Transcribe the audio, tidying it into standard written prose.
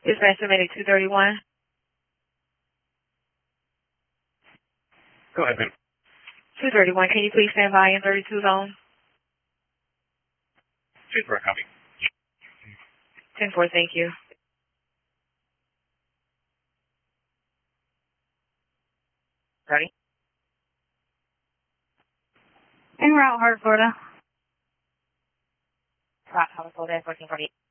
Dispatch submitted 231. Go ahead, ma'am. 231, can you please stand by in 32 zone? 2-4, copy. 10-4, thank you. Ready? En route, Heart, Florida. Route, Florida, 1448.